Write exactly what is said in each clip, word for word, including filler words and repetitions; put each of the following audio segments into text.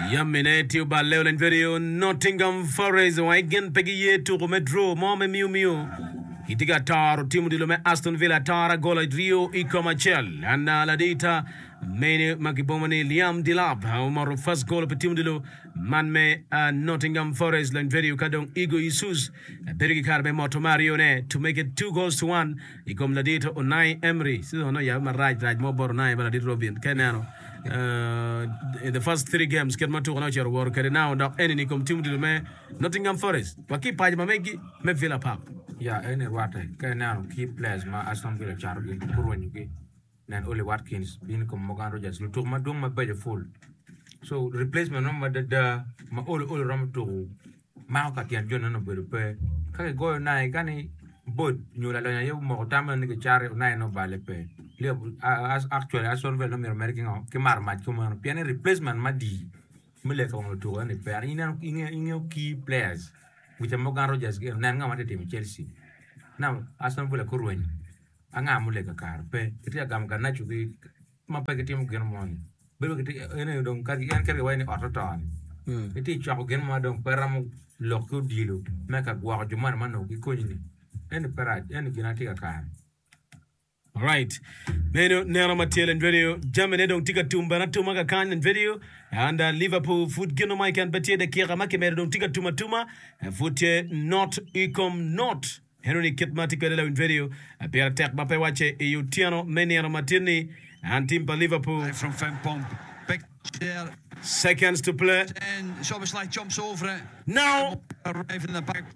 Yamineti ba Lewland video Nottingham Forest Wigan Peggy to Metro Mome Miu Miu. Itiga taro timu dilome Aston Villa tara gola Rio Ikomachel and Ladita Mene Makibomani Liam Dilab Umar first goal of timu dilo Manme Nottingham Forest Land video Kadong Igo Isus Berigi Karbe Moto Marione to make it two goals to one. Ikom Ladita Unai Emery. So no ya right right more Bornai but I did Robin Kenano. Uh, in the first three games, get my two on your work now. Now, any come team to me, Nottingham Forest. But keep Pajama Megi, me Villa Park. Yeah, any water. Can now keep players, my Aston Villa Charlie, Kurwanyuki, and Oli Watkins, being come Morgan Rogers, to my dome, my budget full. So, replacement number the my old old rum to Malkati and John and Bulupe. Can I go nine? Can I? But you know, more time and the chari nine of Balepe. As actually, as well, no American Kimar might come on piano replacement, Madi, Millet to any pair in your key players, which are Morgan Rogers gave Nanga team Chelsea. Now, Aston Villa Kurwin, Angamuleka car, pay, Itiagam can naturally my packet team get money. But you don't carry away any autoton. It is Chako Genma don't Param Loco Dilo, make a guardian man of Kikuni. Any parade, any Ginatica car. All right. Meno Nero Material and video. Germany don't take a tumba na tumaga kan and video. And uh, Liverpool foot gino Mike and Betia the Kira Makimere don't take a tuma tuma. And foot not ecom not. Henry Kitmatic in video. A pair attack Bape Wache Eutiano Menero Martini and Timpa Liverpool. From Fempong. Big there. Seconds to play. And it's almost like jumps over it. Now. Arriving in the back.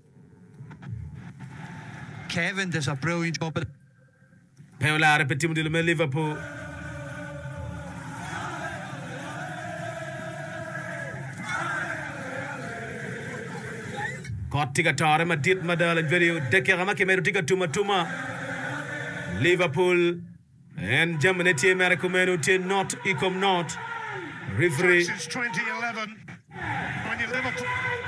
Kevin does a brilliant job. Paola repetiamo di Liverpool. Kotika tare madit madal and video dekera makemero tika tuma tuma. Liverpool and Germany team Americano team not ecom not. Referee since twenty eleven. When Liverpool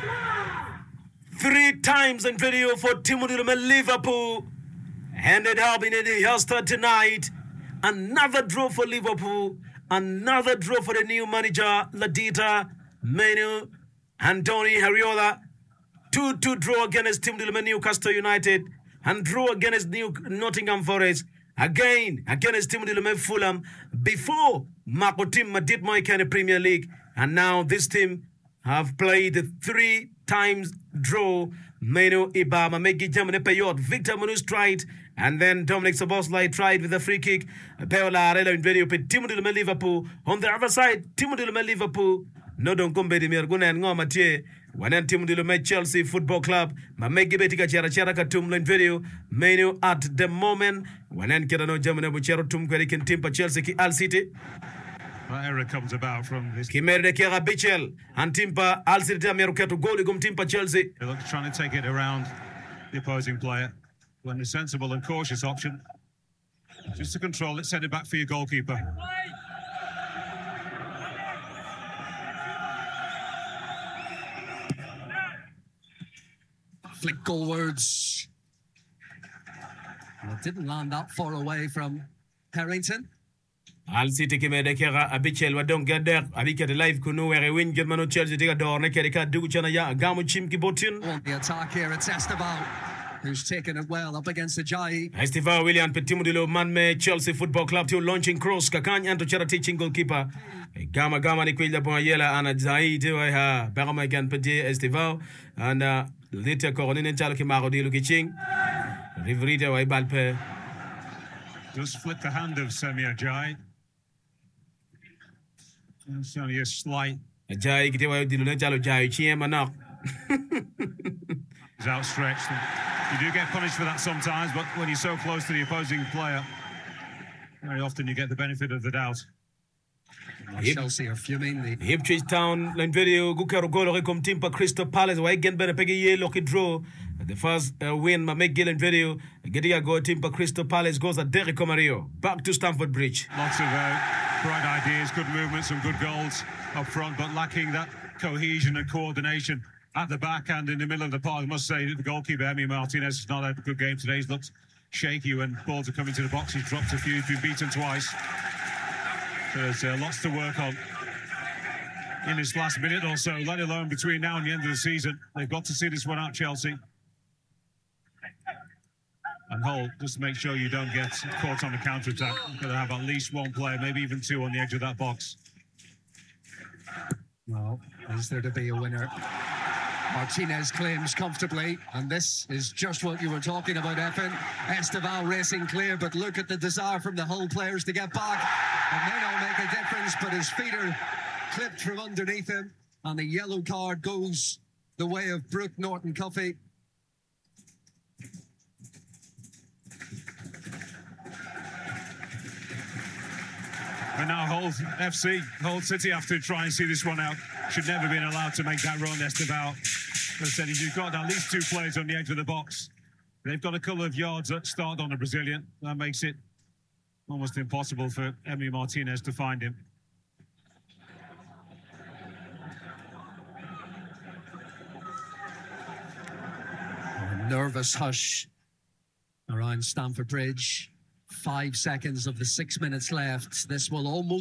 three times in video for Timothy Liverpool. Handed up in the Hulster tonight. Another draw for Liverpool. Another draw for the new manager, Ladita, Menu, Anthony Hariola. two two draw against Team Dillman Newcastle United. And draw against New Nottingham Forest. Again, against Team Dillman Fulham. Before Marco Team did my kind of Premier League. And now this team have played three times draw. Meno Ibama, Megi Germany Payot, Victor Manus tried, and then Dominic Soboslai tried with a free kick. Paola Arella in video, Timothy Lume Liverpool. On the other side, Timothy Lume Liverpool. No don't come baby Mirguna and Ngomatie. When then Timothy Lume Chelsea Football Club, Mamegi Betika Chera Chera Katum in video. Menu at the moment. When then Kerano Germany Buchero Tum Kwerikin Timpa Chelsea Al City. That error comes about from this. Kimere de Kera Bichel and Timpa Al City Americato Goligum Timpa Chelsea. They look trying to take it around the opposing player. When a sensible and cautious option. Just to control it, send it back for your goalkeeper. Flick goalwards. Well, it didn't land that far away from Harrington. Al City Kimere Kera Abichel wa don't get there. Abika the live kuno where win Germano Chelsea take a door Nekerika Duchana Ya Gamu Chimki Botin. On the attack here, it's Esteban, who's taken it well up against the Jai. Esteban William Petimudilo Manme Chelsea Football Club to launching cross Kakany and to Chera teaching goalkeeper. Gama Gama Niquilla Boyela and Zai do I have Barama can Petit Esteban and uh later Coronin Chalki Marodi Lukiching. Riverita Waibalpe. Just flip the hand of Samir Jai. It's only a slight. Jai Gitewa Dilunjalo Jai Chiemanak. He's outstretched. You do get punished for that sometimes, but when you're so close to the opposing player, very often you get the benefit of the doubt. Chelsea are fuming. The Ipswich Town line video Gukero Golo come Timpa Crystal Palace Wagen Benepegi lucky draw. The first uh, win my make Gillen video. Gedia go Timpa Crystal Palace goes at Derek Comario. Back to Stamford Bridge. Lots of uh, bright ideas, good movement, some good goals up front, but lacking that cohesion and coordination at the back and in the middle of the park. I must say that the goalkeeper, Emi Martinez, has not had a good game today. He's looked shaky when balls are coming to the box. He's dropped a few, he's been beaten twice. There's uh, lots to work on. in this last minute or so, let alone between now and the end of the season. They've got to see this one out, Chelsea. And Hull, just to make sure you don't get caught on the counter-attack, you've got to have at least one player, maybe even two on the edge of that box. Well, is there to be a winner? Martinez claims comfortably, and this is just what you were talking about, Evan. Esteval racing clear, but look at the desire from the Hull players to get back. It may not make a difference, but his feet are clipped from underneath him, and the yellow card goes the way of Brooke Norton-Cuffy. And now Hull F C, Hull City have to try and see this one out. Should never have been allowed to make that run, Esteval. As I said, if you've got at least two players on the edge of the box, they've got a couple of yards that start on a Brazilian. That makes it almost impossible for Emi Martinez to find him. A nervous hush around Stamford Bridge. Five seconds of the six minutes left. This will almost